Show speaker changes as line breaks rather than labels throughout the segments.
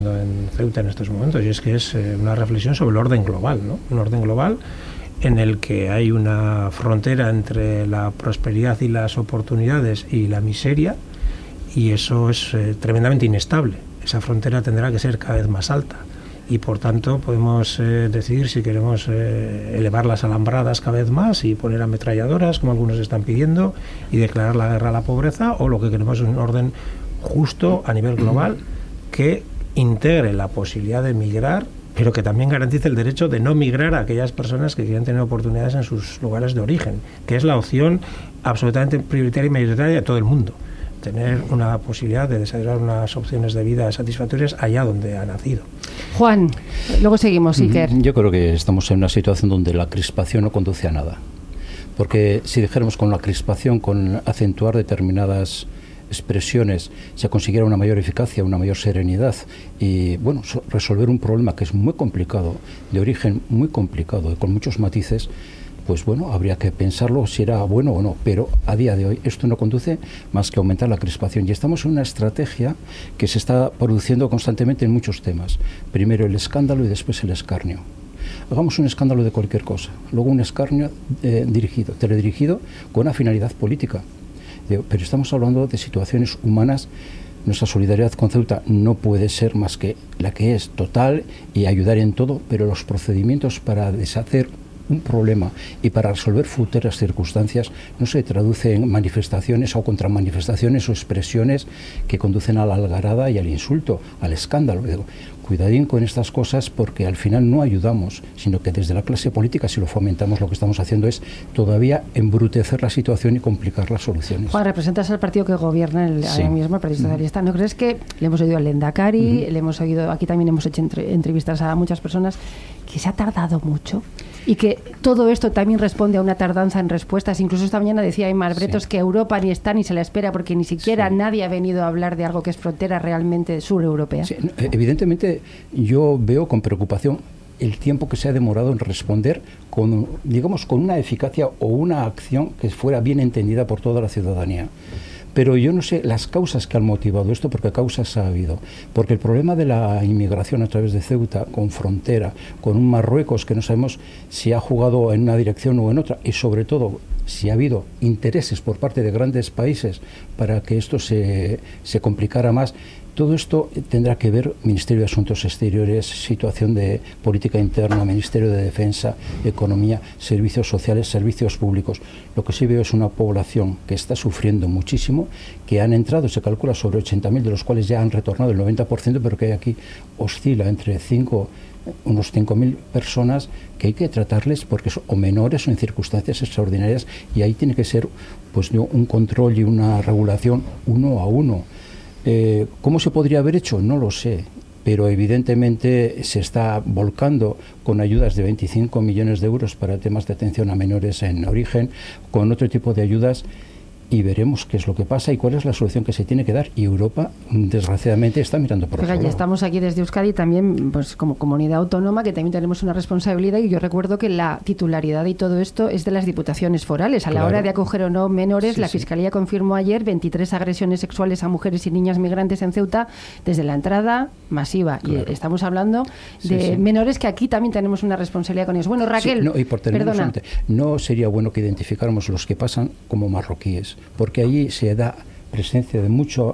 en Ceuta en estos momentos, y es que es una reflexión sobre el orden global, ¿no? Un orden global en el que hay una frontera entre la prosperidad y las oportunidades y la miseria, y eso es tremendamente inestable. Esa frontera tendrá que ser cada vez más alta, y por tanto podemos decidir si queremos elevar las alambradas cada vez más y poner ametralladoras, como algunos están pidiendo, y declarar la guerra a la pobreza, o lo que queremos es un orden justo a nivel global que integre la posibilidad de migrar, pero que también garantice el derecho de no migrar a aquellas personas que quieran tener oportunidades en sus lugares de origen, que es la opción absolutamente prioritaria y mayoritaria de todo el mundo. Tener una posibilidad de desarrollar unas opciones de vida satisfactorias allá donde ha nacido.
Juan, luego seguimos, Iker.
Yo creo que estamos en una situación donde la crispación no conduce a nada. Porque si dijéramos con la crispación, con acentuar determinadas expresiones, se consiguiera una mayor eficacia, una mayor serenidad y, bueno, resolver un problema que es muy complicado, de origen muy complicado y con muchos matices, pues bueno, habría que pensarlo si era bueno o no, pero a día de hoy esto no conduce más que a aumentar la crispación, y estamos en una estrategia que se está produciendo constantemente en muchos temas. Primero el escándalo y después el escarnio. Hagamos un escándalo de cualquier cosa, luego un escarnio teledirigido con una finalidad política. Pero estamos hablando de situaciones humanas. Nuestra solidaridad con Ceuta no puede ser más que la que es, total, y ayudar en todo, pero los procedimientos para deshacer un problema y para resolver futuras circunstancias no se traduce en manifestaciones o contramanifestaciones o expresiones que conducen a la algarada y al insulto, al escándalo. Cuidadín con estas cosas, porque al final no ayudamos, sino que desde la clase política, si lo fomentamos, lo que estamos haciendo es todavía embrutecer la situación y complicar las soluciones.
Juan, representas al partido que gobierna ahora mismo, el Partido Socialista. ¿No crees que le hemos oído al Lehendakari, le hemos oído, aquí también hemos hecho entrevistas a muchas personas, que se ha tardado mucho? Y que todo esto también responde a una tardanza en respuestas. Incluso esta mañana decía Aimar Bretos que Europa ni está ni se la espera, porque ni siquiera nadie ha venido a hablar de algo que es frontera realmente sureuropea.
Sí, evidentemente yo veo con preocupación el tiempo que se ha demorado en responder con, digamos, con una eficacia o una acción que fuera bien entendida por toda la ciudadanía. Pero yo no sé las causas que han motivado esto, porque causas ha habido. Porque el problema de la inmigración a través de Ceuta, con frontera, con un Marruecos que no sabemos si ha jugado en una dirección o en otra, y sobre todo si ha habido intereses por parte de grandes países para que esto se complicara más. Todo esto tendrá que ver Ministerio de Asuntos Exteriores, situación de política interna, Ministerio de Defensa, Economía, servicios sociales, servicios públicos. Lo que sí veo es una población que está sufriendo muchísimo, que han entrado, se calcula, sobre 80.000, de los cuales ya han retornado el 90%, pero que aquí oscila entre unos 5.000 personas que hay que tratarles porque son o menores o en circunstancias extraordinarias, y ahí tiene que ser pues un control y una regulación uno a uno. ¿Cómo se podría haber hecho? No lo sé, pero evidentemente se está volcando con ayudas de 25 millones de euros para temas de atención a menores en origen, con otro tipo de ayudas, y veremos qué es lo que pasa y cuál es la solución que se tiene que dar. Y Europa, desgraciadamente, está mirando por otro lado.
Ya estamos aquí desde Euskadi también, pues como comunidad autónoma, que también tenemos una responsabilidad, y yo recuerdo que la titularidad y todo esto es de las diputaciones forales. A la hora de acoger o no menores, la Fiscalía confirmó ayer 23 agresiones sexuales a mujeres y niñas migrantes en Ceuta desde la entrada masiva. Claro. Y estamos hablando de menores que aquí también tenemos una responsabilidad con ellos. Bueno, Raquel,
y por terminar, no sería bueno que identificáramos los que pasan como marroquíes, porque allí se da presencia de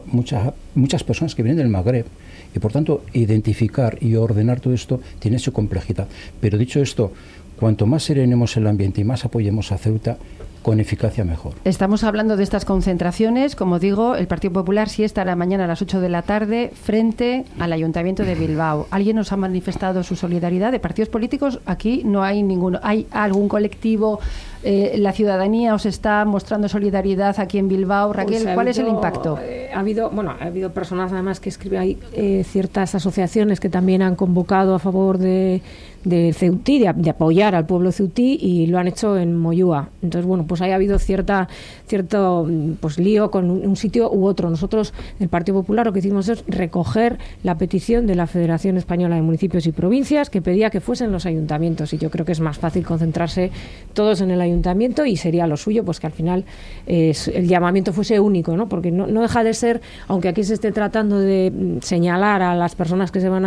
muchas personas que vienen del Magreb, y por tanto identificar y ordenar todo esto tiene su complejidad. Pero dicho esto, cuanto más serenemos el ambiente y más apoyemos a Ceuta, con eficacia mejor.
Estamos hablando de estas concentraciones, como digo, el Partido Popular sí estará mañana a las 8 de la tarde frente al Ayuntamiento de Bilbao. ¿Alguien nos ha manifestado su solidaridad? De partidos políticos aquí no hay ninguno. ¿Hay algún colectivo, la ciudadanía os está mostrando solidaridad aquí en Bilbao? Raquel, pues ¿cuál es el impacto?
Ha habido personas además que escriben ahí, ciertas asociaciones que también han convocado a favor de Ceutí, de apoyar al pueblo ceutí, y lo han hecho en Moyúa. Entonces, bueno, pues ahí ha habido cierto pues lío con un sitio u otro. Nosotros, el Partido Popular, lo que hicimos es recoger la petición de la Federación Española de Municipios y Provincias, que pedía que fuesen los ayuntamientos, y yo creo que es más fácil concentrarse todos en el ayuntamiento ayuntamiento, y sería lo suyo pues que al final el llamamiento fuese único, ¿no? Porque no deja de ser, aunque aquí se esté tratando de señalar a las personas que se van